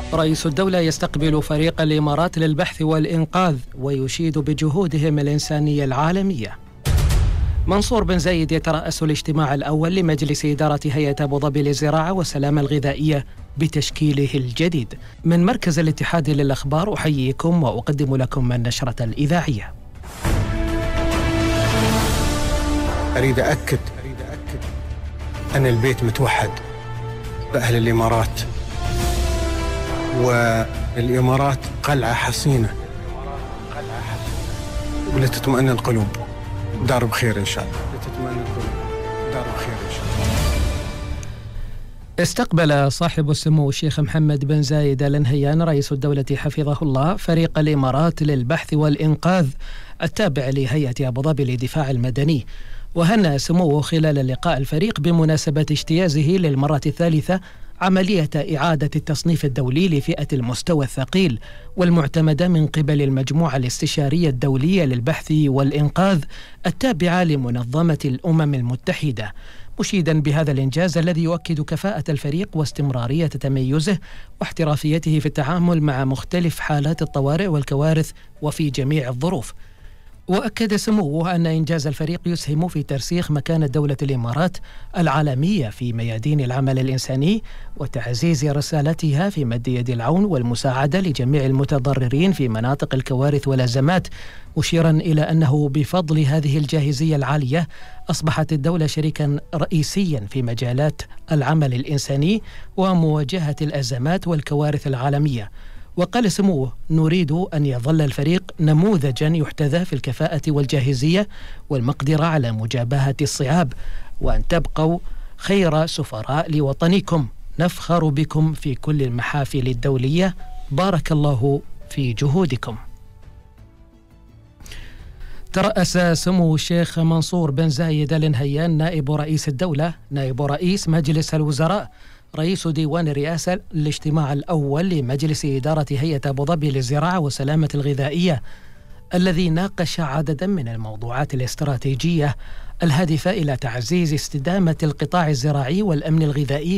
رئيس الدولة يستقبل فريق الإمارات للبحث والإنقاذ ويشيد بجهودهم الإنسانية العالمية. منصور بن زايد يترأس الاجتماع الأول لمجلس إدارة هيئة أبو ظبي للزراعة والسلامة الغذائية بتشكيله الجديد. من مركز الاتحاد للأخبار أحييكم وأقدم لكم النشرة الإذاعية. أريد أكد أن البيت متوحد بأهل الإمارات، والإمارات قلعة حصينة ولتطمئن القلوب. دار بخير إن شاء الله. لتطمئن القلوب. دار بخير إن شاء الله. استقبل صاحب السمو الشيخ محمد بن زايد آل نهيان رئيس الدولة حفظه الله فريق الإمارات للبحث والإنقاذ التابع لهيئة أبو ظبي للدفاع المدني. وهنأ سموه خلال اللقاء الفريق بمناسبة اجتيازه للمرة الثالثة عملية إعادة التصنيف الدولي لفئة المستوى الثقيل والمعتمدة من قبل المجموعة الاستشارية الدولية للبحث والإنقاذ التابعة لمنظمة الأمم المتحدة، مشيدا بهذا الإنجاز الذي يؤكد كفاءة الفريق واستمرارية تميزه واحترافيته في التعامل مع مختلف حالات الطوارئ والكوارث وفي جميع الظروف. وأكد سموه أن إنجاز الفريق يسهم في ترسيخ مكانة دولة الإمارات العالمية في ميادين العمل الإنساني وتعزيز رسالتها في مد يد العون والمساعدة لجميع المتضررين في مناطق الكوارث والأزمات، مشيرا إلى أنه بفضل هذه الجاهزية العالية أصبحت الدولة شريكا رئيسيا في مجالات العمل الإنساني ومواجهة الأزمات والكوارث العالمية. وقال سموه: نريد أن يظل الفريق نموذجا يحتذى في الكفاءة والجاهزية والمقدرة على مجابهة الصعاب، وأن تبقوا خير سفراء لوطنكم، نفخر بكم في كل المحافل الدولية، بارك الله في جهودكم. ترأس سمو الشيخ منصور بن زايد آل نهيان نائب رئيس الدولة نائب رئيس مجلس الوزراء رئيس ديوان الرئاسة الاجتماع الأول لمجلس إدارة هيئة أبو ظبي للزراعة والسلامة الغذائية، الذي ناقش عددا من الموضوعات الاستراتيجية الهادفة إلى تعزيز استدامة القطاع الزراعي والأمن الغذائي